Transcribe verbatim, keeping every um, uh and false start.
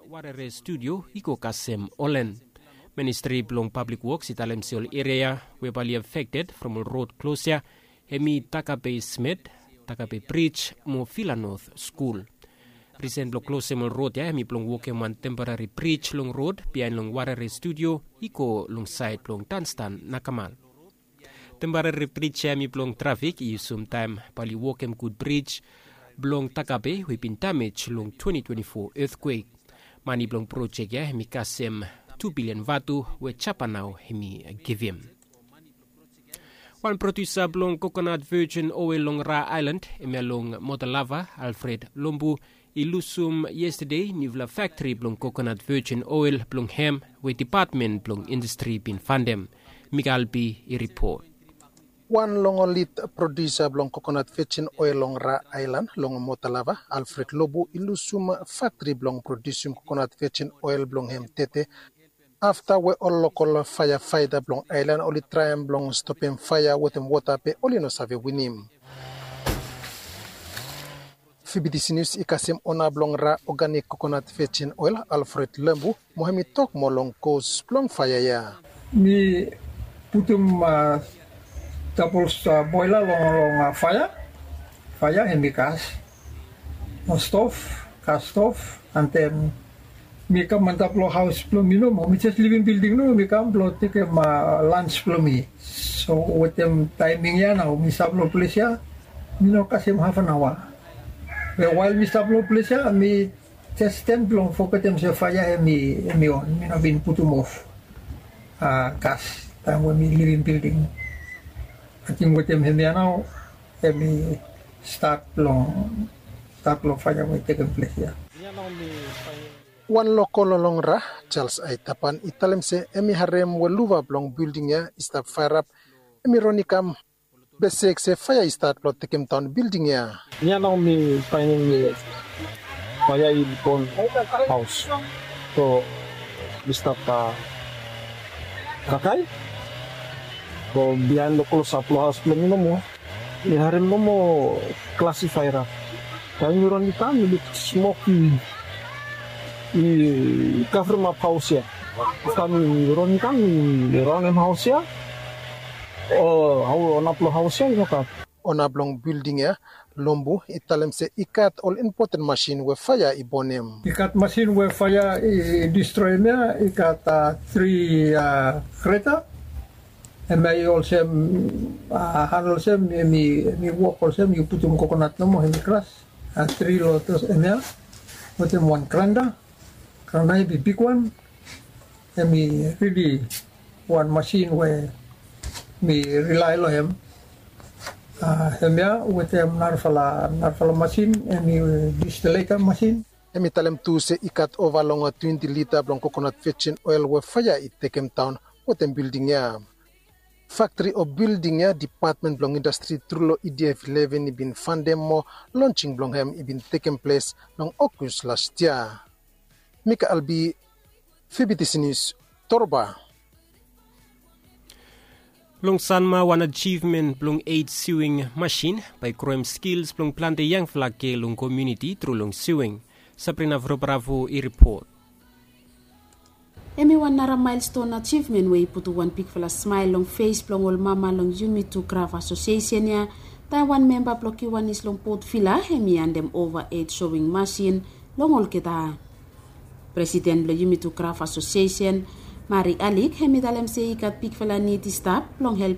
Warere studio iko Kasem Olen. Ministry belong Public Works italem siol area webali affected from road closure hemi Takape Smith, Takape Bridge mo Fila North School. Recent block close mo road ya hemi belong woke one temporary bridge long road behind long Warere studio iko long side belong Tanstan Nakamal. Temporary bridge ya hemi belong traffic i sometime pali wokem good bridge belong Takape we been damaged long twenty twenty-four earthquake. Mani belong project ya hemi kasem two billion vatu we chapanao hemi give him. One producer belong coconut virgin oil long Ra Island hemi long Motalava Alfred Lombu ilusum yesterday nivla factory belong coconut virgin oil belong hem we department belong industry bin fundem. Migalbi i report. One long lead producer belong coconut virgin oil long Ra Island long Motalava Alfred Lobu ilusum factory belong producing coconut virgin oil belong hem tete after we all local firefighter belong island only try and belong stopping fire with them water pe only no save winim. F B C News ikasim ona belong Ra organic coconut virgin oil Alfred Lembu Mohammed talk mo long cause belong fire ya. Mi putum uh, tapos uh, boiler long long uh, fire fire and because no stove gas stove and then mi kam mantaplo house plo minum mi just living building no mi kam plo take ma lunch plo mi so with them timing ya now mi sablo place ya mi no kasim half an hour well, while mi sablo place ya mi just ten plo focus them se fire mi mi on mi no bin putum off uh, gas time when mi living building I think with them here now, let me start long, start long fire will take place here. One local long Ra, Charles Aitapan, italem se emi harem weluva long building ya start fire up, emi ronikam besek se fire start plot takem town building ya. Niya now me finding fire in con house, so we start uh, kakay. So behind the close up house plan mo mo, iharim mo mo classifier. Kaya meron di kami with smoky i cover map house ya. Kami meron kami meron house ya. Oh, how onaplo house ya ino ka. Onablong building ya, Lombu italem se ikat all important machine we fire ibonem. Ikat machine we fire i destroy niya ikat uh, three uh, Creta. And I also uh, handle them, me me walk also, you put them coconut no more in the class, uh, three lotus M L, put them one cranda, cranda be big one, and me really one machine where me rely on him, uh, M L with them narfala narfala machine, and me distillator machine. And me tell them to say ikat over long twenty liter blanc coconut virgin oil where fire it take him down, what them building ya. Factory or building ya department belong industry through E D F eleven ibin fundem mo launching belong hem ibin taken place long August last year. Mika Albi, F B C News, Torba. Long Sanma one achievement belong aid sewing machine by crime skills belong plante young flag ke long community through long sewing. Sabrina Vrobravo i report. Emi one nara milestone achievement way putu one big fella smile long face plong ol mama long Yumi to Craft Association ya. Tai one member blocky one is long port fila emi and them over eight sewing machine long ol kita. President blo Yumi to Craft Association Mari Alik hemi dalem se ikat big fella need stop long help